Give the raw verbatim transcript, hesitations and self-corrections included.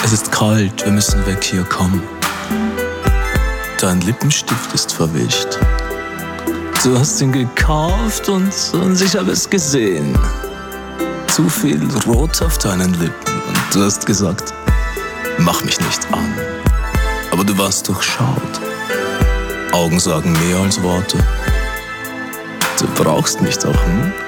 Es ist kalt, wir müssen weg hier, komm. Dein Lippenstift ist verwischt. Du hast ihn gekauft und, und ich habe es gesehen. Zu viel Rot auf deinen Lippen und du hast gesagt, mach mich nicht an. Aber du warst durchschaut. Augen sagen mehr als Worte. Du brauchst mich doch, hm?